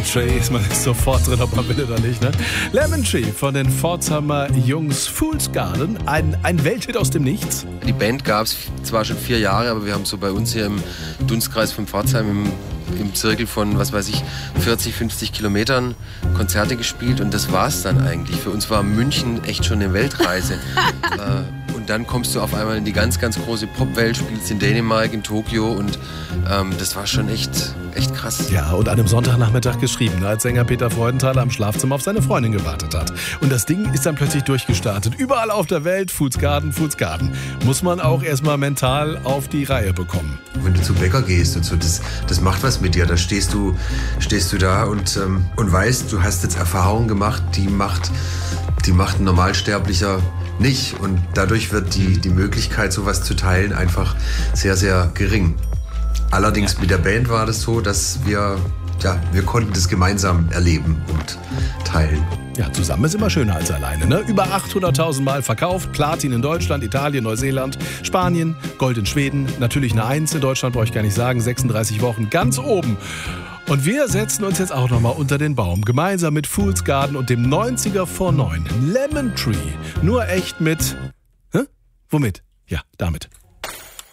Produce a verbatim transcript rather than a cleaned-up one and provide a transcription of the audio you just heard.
Tree, ist man ist sofort drin, ob man will oder nicht, ne? Lemon Tree von den Pforzheimer Jungs, Fool's Garden, ein, ein Welthit aus dem Nichts. Die Band gab es zwar schon vier Jahre, aber wir haben so bei uns hier im Dunstkreis von Pforzheim im, im Zirkel von, was weiß ich, vierzig, fünfzig Kilometern Konzerte gespielt und das war's dann eigentlich. Für uns war München echt schon eine Weltreise. äh, Und dann kommst du auf einmal in die ganz, ganz große Popwelt, spielst in Dänemark, in Tokio und ähm, das war schon echt, echt krass. Ja, und an einem Sonntagnachmittag geschrieben, als Sänger Peter Freudenthaler am Schlafzimmer auf seine Freundin gewartet hat. Und das Ding ist dann plötzlich durchgestartet. Überall auf der Welt, Fool's Garden, Fool's Garden. Muss man auch erstmal mental auf die Reihe bekommen. Wenn du zum Bäcker gehst und so, das, das macht was mit dir. Da stehst du, stehst du da und, ähm, und weißt, du hast jetzt Erfahrungen gemacht, die macht, die macht ein Normalsterblicher nicht. Und dadurch wird die, die Möglichkeit, sowas zu teilen, einfach sehr, sehr gering. Allerdings mit der Band war das so, dass wir, ja, wir konnten das gemeinsam erleben und teilen. Ja, zusammen ist immer schöner als alleine, ne? Über achthunderttausend Mal verkauft, Platin in Deutschland, Italien, Neuseeland, Spanien, Gold in Schweden, natürlich eine Eins in Deutschland, brauche ich gar nicht sagen, sechsunddreißig Wochen ganz oben. Und wir setzen uns jetzt auch nochmal unter den Baum, gemeinsam mit Fool's Garden und dem neunziger vor neun. Lemon Tree, nur echt mit, hä? Womit? Ja, damit.